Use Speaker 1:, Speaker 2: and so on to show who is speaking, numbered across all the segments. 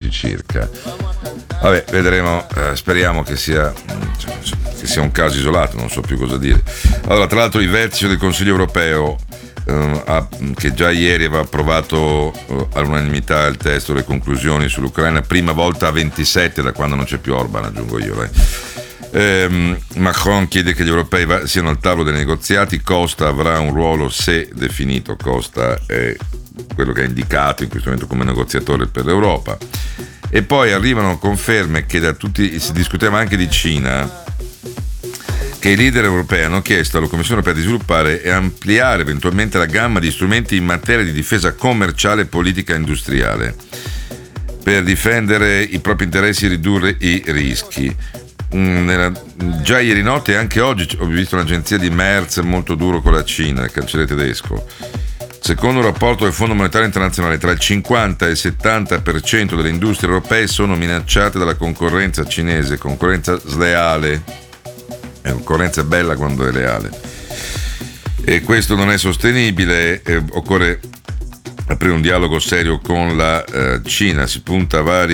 Speaker 1: 11 circa. Vabbè, vedremo, speriamo che sia un caso isolato, non so più cosa dire. Allora, tra l'altro, il vertice del Consiglio europeo, che già ieri aveva approvato all'unanimità il testo, le conclusioni sull'Ucraina, prima volta a 27 da quando non c'è più Orban, aggiungo io. Macron chiede che gli europei siano al tavolo dei negoziati. Costa avrà un ruolo se definito. Costa è quello che è indicato in questo momento come negoziatore per l'Europa. E poi arrivano conferme che da tutti, si discuteva anche di Cina, che i leader europei hanno chiesto alla Commissione europea di sviluppare e ampliare eventualmente la gamma di strumenti in materia di difesa commerciale e politica industriale per difendere i propri interessi e ridurre i rischi. Già ieri notte e anche oggi ho visto un'agenzia di Merz molto duro con la Cina, il cancelliere tedesco. Secondo un rapporto del Fondo Monetario Internazionale, tra il 50 e il 70% delle industrie europee sono minacciate dalla concorrenza cinese, concorrenza sleale. Concorrenza è bella quando è leale, e questo non è sostenibile. Occorre aprire un dialogo serio con la Cina. Si punta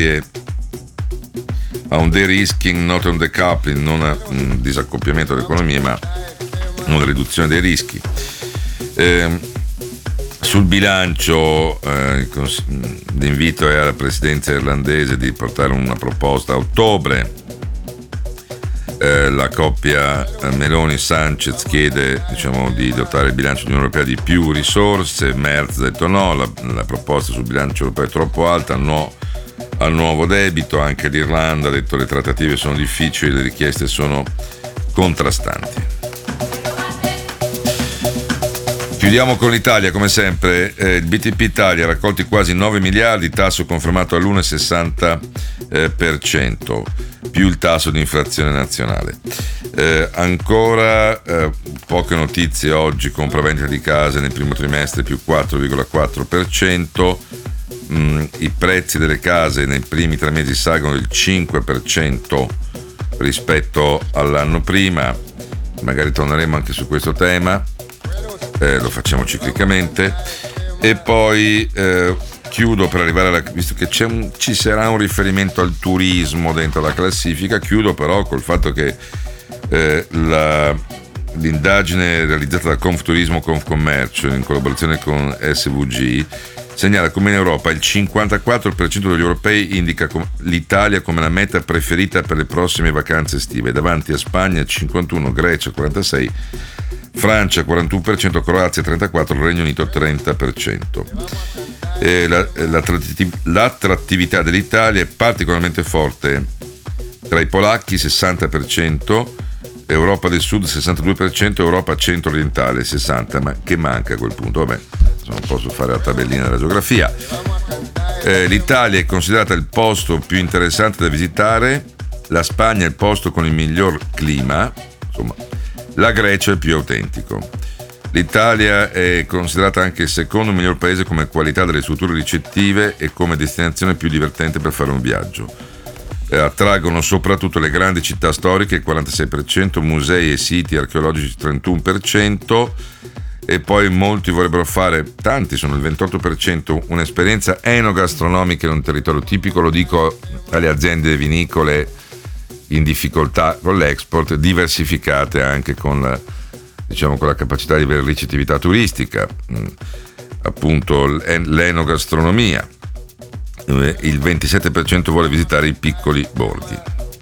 Speaker 1: a un de-risking, not un decoupling, non a un disaccoppiamento dell'economia, ma una riduzione dei rischi. Sul bilancio l'invito è alla presidenza irlandese di portare una proposta a ottobre. La coppia Meloni-Sanchez chiede, di dotare il bilancio dell'Unione Europea di più risorse. Merz ha detto no, la proposta sul bilancio europeo è troppo alta, no al nuovo debito. Anche l'Irlanda ha detto le trattative sono difficili, le richieste sono contrastanti. Chiudiamo con l'Italia, come sempre. Il BTP Italia ha raccolti quasi 9 miliardi, tasso confermato all'1,60%, più il tasso di inflazione nazionale. Ancora poche notizie oggi: compravendita di case nel primo trimestre più 4,4%, i prezzi delle case nei primi 3 mesi salgono del 5% rispetto all'anno prima. Magari torneremo anche su questo tema. Lo facciamo ciclicamente. E poi chiudo per arrivare visto che ci sarà un riferimento al turismo dentro la classifica, chiudo però col fatto che l'indagine realizzata da Confturismo Confcommercio in collaborazione con SVG segnala come in Europa il 54% degli europei indica l'Italia come la meta preferita per le prossime vacanze estive, davanti a Spagna 51%, Grecia 46%, Francia 41%, Croazia 34%, Regno Unito 30%. L'attrattività dell'Italia è particolarmente forte tra i polacchi 60%, Europa del Sud 62%, Europa centro-orientale 60%, ma che manca a quel punto? Vabbè, non posso fare la tabellina della geografia. L'Italia è considerata il posto più interessante da visitare, la Spagna è il posto con il miglior clima, insomma, la Grecia è il più autentico. L'Italia è considerata anche il secondo miglior paese come qualità delle strutture ricettive e come destinazione più divertente per fare un viaggio. Attraggono soprattutto le grandi città storiche, il 46%, musei e siti archeologici 31%, e poi molti vorrebbero fare, tanti sono il 28%, un'esperienza enogastronomica in un territorio tipico. Lo dico alle aziende vinicole in difficoltà con l'export, diversificate anche con la capacità di avere ricettività turistica, appunto l'enogastronomia. Il 27% vuole visitare i piccoli borghi.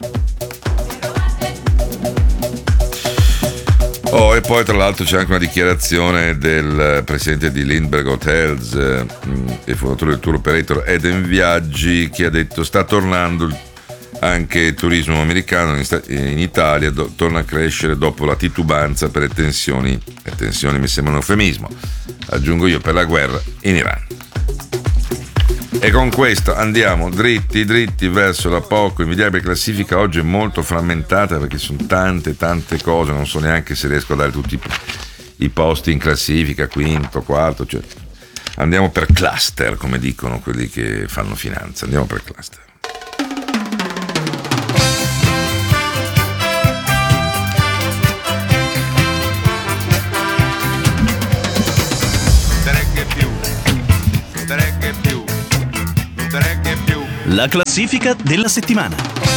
Speaker 1: E poi tra l'altro c'è anche una dichiarazione del presidente di Lindbergh Hotels e fondatore del tour operator Eden Viaggi, che ha detto sta tornando anche il turismo americano in Italia, torna a crescere dopo la titubanza per le tensioni mi sembra un eufemismo, aggiungo io, per la guerra in Iran. E con questo andiamo dritti verso la poco invidiabile classifica. Oggi è molto frammentata perché sono tante cose, non so neanche se riesco a dare tutti i posti in classifica, quinto, quarto, cioè andiamo per cluster, come dicono quelli che fanno finanza, andiamo per cluster.
Speaker 2: Non te regge più, La classifica della settimana.